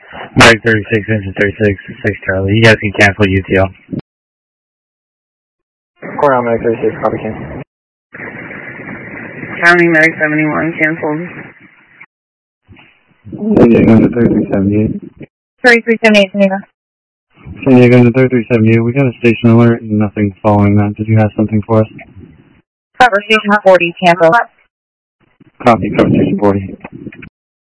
Mike 36, engine 36, 6 Charlie. You guys can cancel UTL. Coral Medic 36, copy cancel. County Medic 71, canceled. San Diego into 3378. 3378, San Diego. San Diego into 3378. We got a station alert and nothing following that. Did you have something for us? Cover station 40, cancel. Copy, cover station 40.